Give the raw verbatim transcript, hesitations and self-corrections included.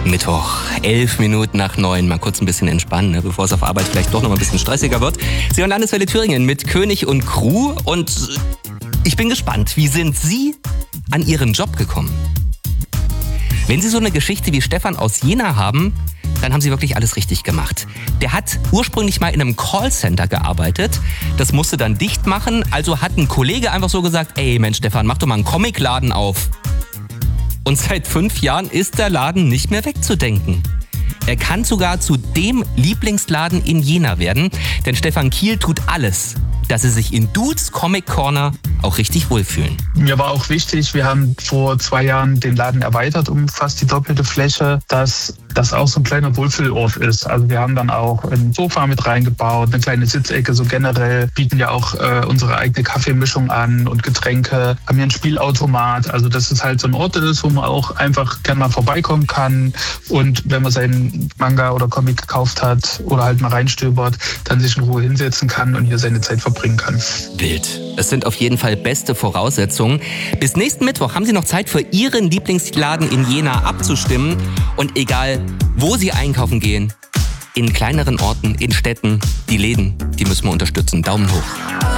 Mittwoch, elf Minuten nach neun. Mal kurz ein bisschen entspannen, ne, bevor es auf Arbeit vielleicht doch noch mal ein bisschen stressiger wird. Sie hören Landeswelle Thüringen mit König und Crew. Und ich bin gespannt, wie sind Sie an Ihren Job gekommen? Wenn Sie so eine Geschichte wie Stefan aus Jena haben, dann haben Sie wirklich alles richtig gemacht. Der hat ursprünglich mal in einem Callcenter gearbeitet. Das musste dann dicht machen. Also hat ein Kollege einfach so gesagt, ey Mensch Stefan, mach doch mal einen Comicladen auf. Und seit fünf Jahren ist der Laden nicht mehr wegzudenken. Er kann sogar zu dem Lieblingsladen in Jena werden, denn Stefan Kiel tut alles, dass sie sich in Dudes Comic Corner auch richtig wohlfühlen. Mir war auch wichtig, wir haben vor zwei Jahren den Laden erweitert um fast die doppelte Fläche, dass das auch so ein kleiner Wohlfühlort ist. Also wir haben dann auch ein Sofa mit reingebaut, eine kleine Sitzecke, so generell bieten ja auch äh, unsere eigene Kaffeemischung an und Getränke, haben hier einen Spielautomat, also dass es halt so ein Ort ist, wo man auch einfach gerne mal vorbeikommen kann und wenn man seinen Manga oder Comic gekauft hat oder halt mal reinstöbert, dann sich in Ruhe hinsetzen kann und hier seine Zeit verbringen kann. Wild. Es sind auf jeden Fall beste Voraussetzungen. Bis nächsten Mittwoch haben Sie noch Zeit für Ihren Lieblingsladen in Jena abzustimmen. Und egal, wo Sie einkaufen gehen, in kleineren Orten, in Städten, die Läden, die müssen wir unterstützen. Daumen hoch.